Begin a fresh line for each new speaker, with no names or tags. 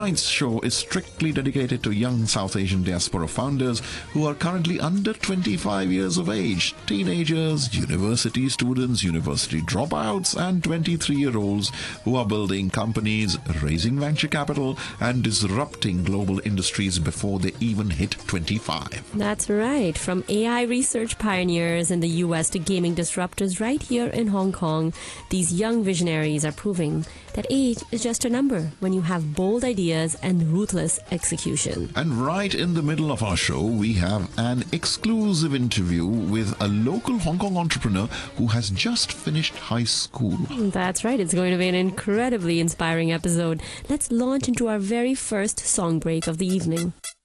Tonight's show is strictly dedicated to young South Asian diaspora founders who are currently under 25 years of age, teenagers, university students, university dropouts, and 23-year-olds who are building companies, raising venture capital, and disrupting global industries before they even hit 25.
That's right. From AI research pioneers in the US to gaming disruptors right here in Hong Kong, these young visionaries are proving that age is just a number when you have bold ideas and ruthless execution.
And right in the middle of our show, we have an exclusive interview with a local Hong Kong entrepreneur who has just finished high school.
That's right. It's going to be an incredibly inspiring episode. Let's launch into our very first song break of the evening.